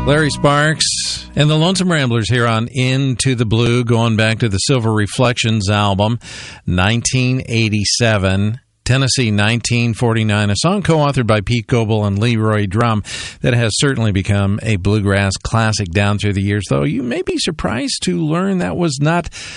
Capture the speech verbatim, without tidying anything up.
Larry Sparks and the Lonesome Ramblers here on Into the Blue, going back to the Silver Reflections album, nineteen eighty-seven, Tennessee nineteen forty-nine, a song co-authored by Pete Goebel and Leroy Drum that has certainly become a bluegrass classic down through the years, though you may be surprised to learn that was not